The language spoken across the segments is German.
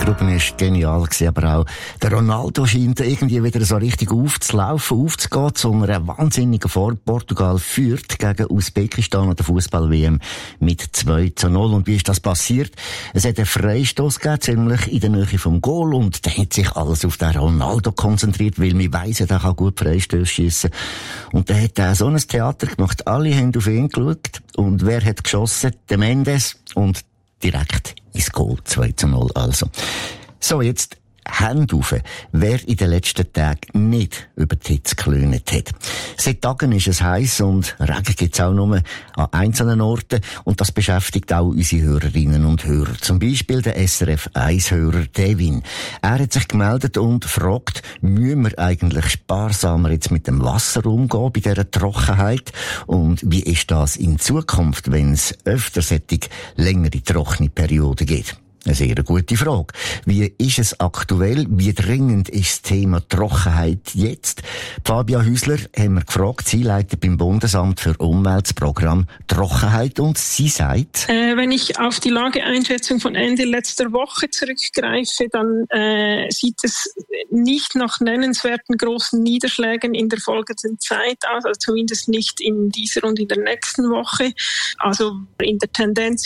Gruppe ist genial gewesen, aber auch der Ronaldo scheint irgendwie wieder so richtig aufzugehen zu einer wahnsinnigen Form. Portugal führt gegen Usbekistan an der Fußball-WM mit 2:0. Und wie ist das passiert? Es hat einen Freistoß gegeben, ziemlich in der Nähe vom Goal, und da hat sich alles auf den Ronaldo konzentriert, weil man weiss, er kann gut Freistöße schiessen. Und da hat er so ein Theater gemacht. Alle haben auf ihn geschaut. Und wer hat geschossen? Der Mendes. Und direkt ins Goal. 2:0 also. So, jetzt Hände auf, wer in den letzten Tagen nicht über die Hitze geklönt hat. Seit Tagen ist es heiß und Regen gibt es auch nur an einzelnen Orten, und das beschäftigt auch unsere Hörerinnen und Hörer. Zum Beispiel der SRF-1-Hörer Devin. Er hat sich gemeldet und fragt, müssen wir eigentlich sparsamer jetzt mit dem Wasser umgehen bei dieser Trockenheit? Und wie ist das in Zukunft, wenn es öfter solche längere trockene Perioden gibt? Eine sehr gute Frage. Wie ist es aktuell? Wie dringend ist das Thema Trockenheit jetzt? Fabia Hüsler haben wir gefragt. Sie leitet beim Bundesamt für Umwelt das Programm Trockenheit, und sie sagt: Wenn ich auf die Lageeinschätzung von Ende letzter Woche zurückgreife, dann sieht es nicht nach nennenswerten großen Niederschlägen in der folgenden Zeit aus, also zumindest nicht in dieser und in der nächsten Woche. Also in der Tendenz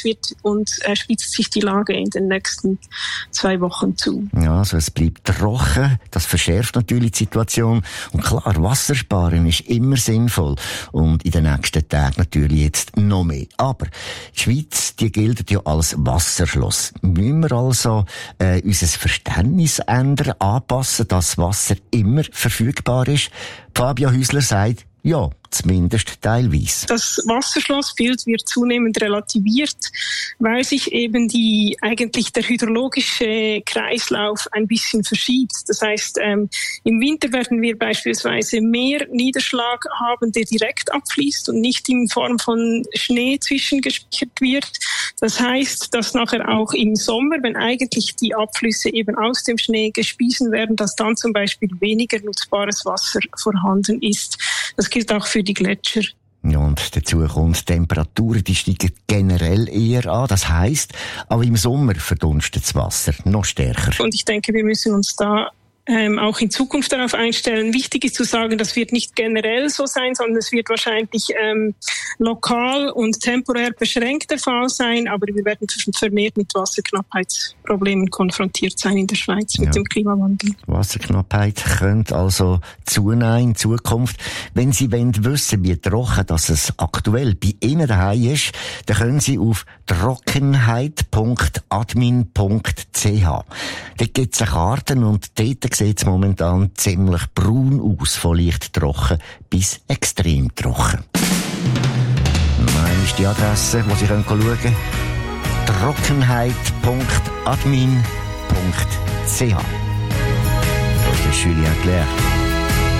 spitzt sich die Lage in den nächsten 2 Wochen zu. Ja, also es bleibt trocken, das verschärft natürlich die Situation. Und klar, Wassersparen ist immer sinnvoll. Und in den nächsten Tagen natürlich jetzt noch mehr. Aber die Schweiz, die gilt ja als Wasserschloss. Müssen wir also unser Verständnis ändern, anpassen, dass Wasser immer verfügbar ist? Fabia Hüsler sagt, ja, zumindest teilweise. Das Wasserschlossbild wird zunehmend relativiert, weil sich eben eigentlich der hydrologische Kreislauf ein bisschen verschiebt. Das heißt, im Winter werden wir beispielsweise mehr Niederschlag haben, der direkt abfließt und nicht in Form von Schnee zwischengespeichert wird. Das heißt, dass nachher auch im Sommer, wenn eigentlich die Abflüsse eben aus dem Schnee gespiesen werden, dass dann zum Beispiel weniger nutzbares Wasser vorhanden ist. Das gilt auch für die Gletscher. Ja, und dazu kommt, die Temperaturen, die steigen generell eher an. Das heisst, auch im Sommer verdunstet das Wasser noch stärker. Und ich denke, wir müssen uns da auch in Zukunft darauf einstellen. Wichtig ist zu sagen, das wird nicht generell so sein, sondern es wird wahrscheinlich lokal und temporär beschränkt der Fall sein, aber wir werden vermehrt mit Wasserknappheitsproblemen konfrontiert sein in der Schweiz mit dem Klimawandel. Wasserknappheit könnte also zunehmen in Zukunft. Wenn Sie wissen, wie trocken das es aktuell bei Ihnen daheim ist, dann können Sie auf trockenheit.admin.ch. Dort gibt es eine Karte, und dort sieht es momentan ziemlich braun aus, von leicht trocken bis extrem trocken. Meine ist die Adresse, wo Sie schauen können. trockenheit.admin.ch. Das ist Julien Clerc.